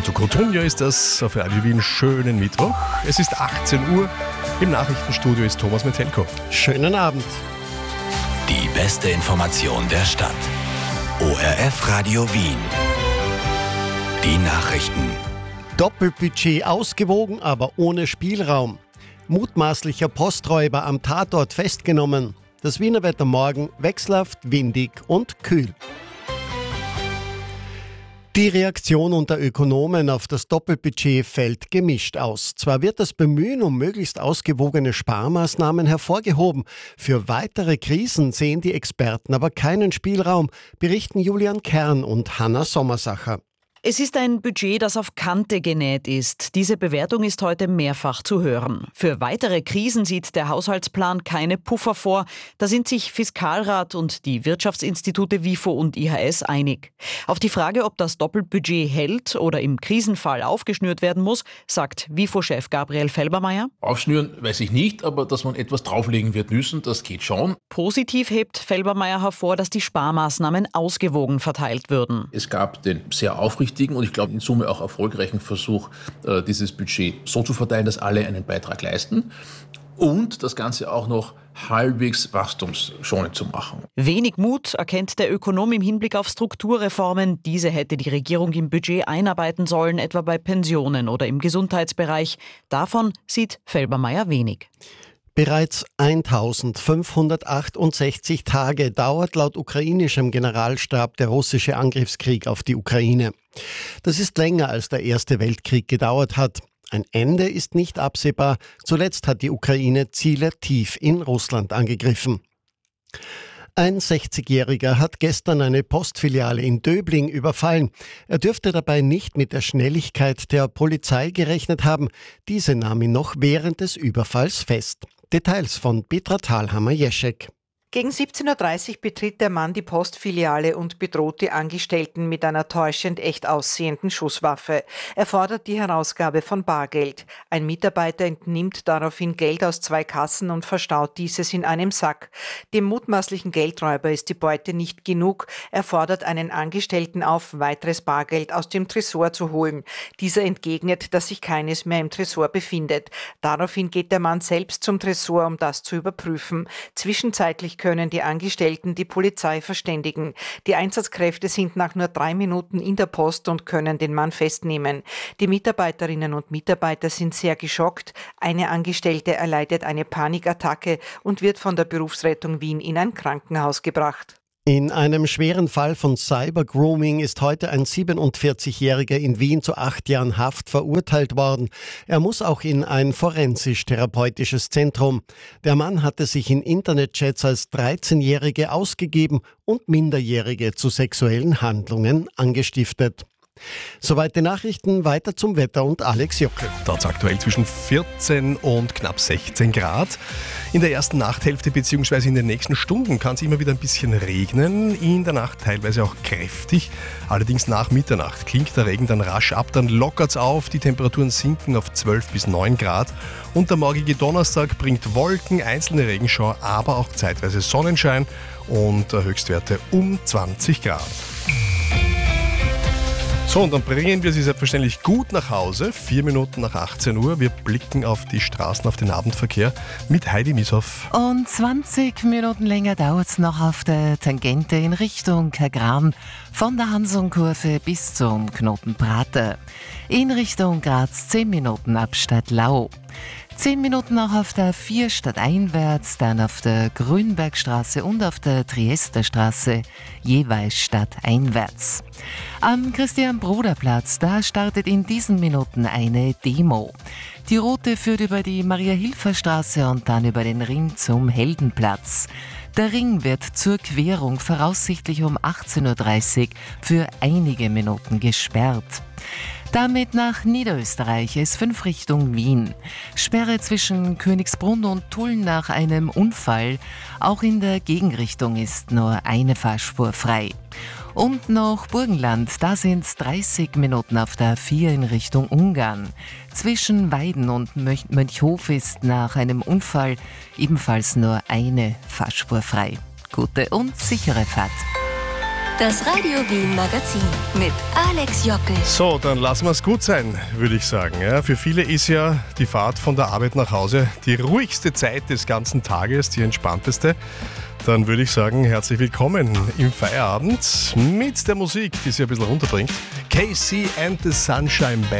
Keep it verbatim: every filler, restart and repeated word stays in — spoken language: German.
Lotto Cotunja ist das auf Radio Wien. Schönen Mittwoch. Es ist achtzehn Uhr. Im Nachrichtenstudio ist Thomas Metelko. Schönen Abend. Die beste Information der Stadt. O R F Radio Wien. Die Nachrichten. Doppelbudget ausgewogen, aber ohne Spielraum. Mutmaßlicher Posträuber am Tatort festgenommen. Das Wiener Wetter morgen wechselhaft, windig und kühl. Die Reaktion unter Ökonomen auf das Doppelbudget fällt gemischt aus. Zwar wird das Bemühen um möglichst ausgewogene Sparmaßnahmen hervorgehoben. Für weitere Krisen sehen die Experten aber keinen Spielraum, berichten Julian Kern und Hanna Sommersacher. Es ist ein Budget, das auf Kante genäht ist. Diese Bewertung ist heute mehrfach zu hören. Für weitere Krisen sieht der Haushaltsplan keine Puffer vor. Da sind sich Fiskalrat und die Wirtschaftsinstitute WIFO und I H S einig. Auf die Frage, ob das Doppelbudget hält oder im Krisenfall aufgeschnürt werden muss, sagt WIFO-Chef Gabriel Felbermayr. Aufschnüren weiß ich nicht, aber dass man etwas drauflegen wird müssen, das geht schon. Positiv hebt Felbermayr hervor, dass die Sparmaßnahmen ausgewogen verteilt würden. Es gab den sehr aufrichtigen und ich glaube in Summe auch erfolgreichen Versuch, dieses Budget so zu verteilen, dass alle einen Beitrag leisten und das Ganze auch noch halbwegs wachstumsschonend zu machen. Wenig Mut erkennt der Ökonom im Hinblick auf Strukturreformen. Diese hätte die Regierung im Budget einarbeiten sollen, etwa bei Pensionen oder im Gesundheitsbereich. Davon sieht Felbermayr wenig. Bereits eintausendfünfhundertachtundsechzig Tage dauert laut ukrainischem Generalstab der russische Angriffskrieg auf die Ukraine. Das ist länger als der Erste Weltkrieg gedauert hat. Ein Ende ist nicht absehbar. Zuletzt hat die Ukraine Ziele tief in Russland angegriffen. Ein sechzigjähriger hat gestern eine Postfiliale in Döbling überfallen. Er dürfte dabei nicht mit der Schnelligkeit der Polizei gerechnet haben. Diese nahm ihn noch während des Überfalls fest. Details von Petra Thalhammer-Jeschek. Gegen siebzehn Uhr dreißig betritt der Mann die Postfiliale und bedroht die Angestellten mit einer täuschend echt aussehenden Schusswaffe. Er fordert die Herausgabe von Bargeld. Ein Mitarbeiter entnimmt daraufhin Geld aus zwei Kassen und verstaut dieses in einem Sack. Dem mutmaßlichen Geldräuber ist die Beute nicht genug. Er fordert einen Angestellten auf, weiteres Bargeld aus dem Tresor zu holen. Dieser entgegnet, dass sich keines mehr im Tresor befindet. Daraufhin geht der Mann selbst zum Tresor, um das zu überprüfen. Zwischenzeitlich können die Angestellten die Polizei verständigen. Die Einsatzkräfte sind nach nur drei Minuten in der Post und können den Mann festnehmen. Die Mitarbeiterinnen und Mitarbeiter sind sehr geschockt. Eine Angestellte erleidet eine Panikattacke und wird von der Berufsrettung Wien in ein Krankenhaus gebracht. In einem schweren Fall von Cybergrooming ist heute ein siebenundvierzigjähriger in Wien zu acht Jahren Haft verurteilt worden. Er muss auch in ein forensisch-therapeutisches Zentrum. Der Mann hatte sich in Internetchats als dreizehnjährige ausgegeben und Minderjährige zu sexuellen Handlungen angestiftet. Soweit die Nachrichten, weiter zum Wetter und Alex Jockel. Dort aktuell zwischen vierzehn und knapp sechzehn Grad. In der ersten Nachthälfte bzw. in den nächsten Stunden kann es immer wieder ein bisschen regnen. In der Nacht teilweise auch kräftig. Allerdings nach Mitternacht klingt der Regen dann rasch ab, dann lockert es auf. Die Temperaturen sinken auf zwölf bis neun Grad. Und der morgige Donnerstag bringt Wolken, einzelne Regenschauer, aber auch zeitweise Sonnenschein und Höchstwerte um zwanzig Grad. So, und dann bringen wir Sie selbstverständlich gut nach Hause. Vier Minuten nach achtzehn Uhr. Wir blicken auf die Straßen, auf den Abendverkehr mit Heidi Mieshoff. Und zwanzig Minuten länger dauert es noch auf der Tangente in Richtung Kagran. Von der Hansonkurve bis zum Knoten Prater. In Richtung Graz zehn Minuten ab Stadtlau. Zehn Minuten auch auf der vier stadteinwärts, dann auf der Grünbergstraße und auf der Triesterstraße, jeweils stadteinwärts. Am Christian-Broder-Platz, da startet in diesen Minuten eine Demo. Die Route führt über die Maria-Hilfer-Straße und dann über den Ring zum Heldenplatz. Der Ring wird zur Querung voraussichtlich um achtzehn Uhr dreißig für einige Minuten gesperrt. Damit nach Niederösterreich, S fünf Richtung Wien. Sperre zwischen Königsbrunn und Tulln nach einem Unfall. Auch in der Gegenrichtung ist nur eine Fahrspur frei. Und noch Burgenland, da sind es dreißig Minuten auf der A vier in Richtung Ungarn. Zwischen Weiden und Mönch- Mönchhof ist nach einem Unfall ebenfalls nur eine Fahrspur frei. Gute und sichere Fahrt. Das Radio Wien Magazin mit Alex Jockel. So, dann lassen wir es gut sein, würde ich sagen. Ja, für viele ist ja die Fahrt von der Arbeit nach Hause die ruhigste Zeit des ganzen Tages, die entspannteste. Dann würde ich sagen, herzlich willkommen im Feierabend mit der Musik, die sie ein bisschen runterbringt. K C and the Sunshine Band.